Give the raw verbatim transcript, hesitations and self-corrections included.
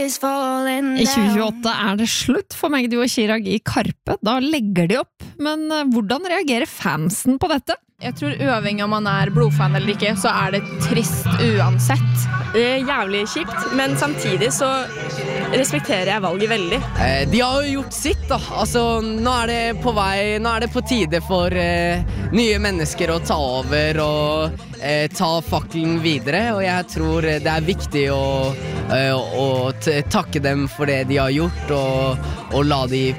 I tjue tjueåtte er det slutt for Magdi og Chirag i Karpe. Da legger de opp. Men hvordan reagerer fansen på dette? Jeg tror uavhengig om man er blodfan eller ikke, så er det trist uansett. Det er jævlig kjipt, men samtidig så respekterer jeg valget veldig. Eh, de har jo gjort sitt da. Altså, nå er det på vei, nå er det på tide for eh, nye mennesker å ta over og eh, ta fakkelen videre. Og jeg tror det er viktig å, eh, å t- takke dem for det de har gjort, og, og la de